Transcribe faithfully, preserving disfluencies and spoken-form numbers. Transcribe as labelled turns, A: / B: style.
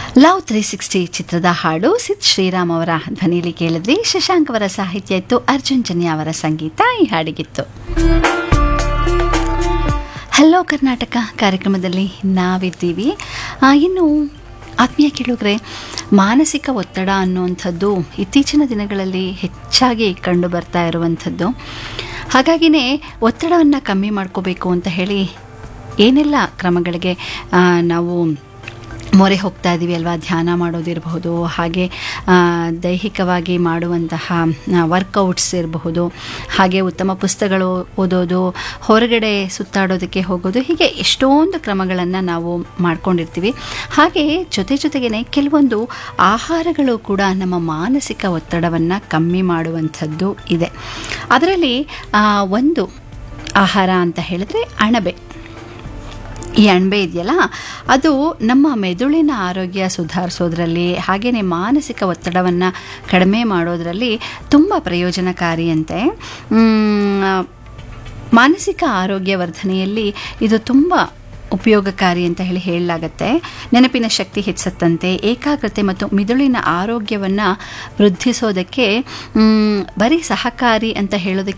A: Love three sixty ಚಿತ್ರದ ಹಾಡು ಸಿದ್ ಶ್ರೀರಾಮ್ ಅವರ ಧ್ವನಿಯಲ್ಲಿ ಕೇಳಿದ್ವಿ. ಶಶಾಂಕ್ ಅವರ ಸಾಹಿತ್ಯ ಇತ್ತು, ಅರ್ಜುನ್ ಜನ್ಯ ಅವರ ಸಂಗೀತ ಈ ಹಾಡಿಗಿತ್ತು. ಹಲೋ ಕರ್ನಾಟಕ ಕಾರ್ಯಕ್ರಮದಲ್ಲಿ ನಾವಿದ್ದೀವಿ. ಇನ್ನು ಆತ್ಮೀಯ ಕೇಳುಗರೆ, ಮಾನಸಿಕ ಒತ್ತಡ ಅನ್ನುವಂಥದ್ದು ಇತ್ತೀಚಿನ ದಿನಗಳಲ್ಲಿ ಹೆಚ್ಚಾಗಿ ಕಂಡು ಬರ್ತಾ ಇರುವಂಥದ್ದು. ಹಾಗಾಗಿನೇ ಒತ್ತಡವನ್ನು ಕಮ್ಮಿ ಮಾಡ್ಕೋಬೇಕು ಅಂತ ಹೇಳಿ ಏನೆಲ್ಲ ಕ್ರಮಗಳಿಗೆ ನಾವು ಮೊರೆ ಹೋಗ್ತಾ ಇದ್ದೀವಿ ಅಲ್ವಾ. ಧ್ಯಾನ ಮಾಡೋದಿರಬಹುದು, ಹಾಗೆ ದೈಹಿಕವಾಗಿ ಮಾಡುವಂತಹ ವರ್ಕೌಟ್ಸ್ ಇರಬಹುದು, ಹಾಗೆ ಉತ್ತಮ ಪುಸ್ತಕಗಳು ಓದೋದು, ಹೊರಗಡೆ ಸುತ್ತಾಡೋದಕ್ಕೆ ಹೋಗೋದು, ಹೀಗೆ ಎಷ್ಟೊಂದು ಕ್ರಮಗಳನ್ನು ನಾವು ಮಾಡ್ಕೊಂಡಿರ್ತೀವಿ. ಹಾಗೆ ಜೊತೆ ಜೊತೆಗೇ ಕೆಲವೊಂದು ಆಹಾರಗಳು ಕೂಡ ನಮ್ಮ ಮಾನಸಿಕ ಒತ್ತಡವನ್ನು ಕಮ್ಮಿ ಮಾಡುವಂಥದ್ದು ಇದೆ. ಅದರಲ್ಲಿ ಒಂದು ಆಹಾರ ಅಂತ ಹೇಳಿದ್ರೆ ಅಣಬೆ. ಈ ಅಣಬೆ ಇದೆಯಲ್ಲ, ಅದು ನಮ್ಮ ಮೆದುಳಿನ ಆರೋಗ್ಯ ಸುಧಾರಿಸೋದ್ರಲ್ಲಿ, ಹಾಗೆಯೇ ಮಾನಸಿಕ ಒತ್ತಡವನ್ನು ಕಡಿಮೆ ಮಾಡೋದರಲ್ಲಿ ತುಂಬ ಪ್ರಯೋಜನಕಾರಿಯಂತೆ. ಮಾನಸಿಕ ಆರೋಗ್ಯ ವರ್ಧನೆಯಲ್ಲಿ ಇದು ತುಂಬ ಉಪಯೋಗಕಾರಿ ಅಂತ ಹೇಳಿ ಹೇಳಲಾಗತ್ತೆ. ನೆನಪಿನ ಶಕ್ತಿ ಹೆಚ್ಚುತ್ತಂತೆ, ಏಕಾಗ್ರತೆ ಮತ್ತು ಮಿದುಳಿನ ಆರೋಗ್ಯವನ್ನು ವೃದ್ಧಿಸೋದಕ್ಕೆ ಬರೀ ಸಹಕಾರಿ ಅಂತ ಹೇಳೋದಕ್ಕೆ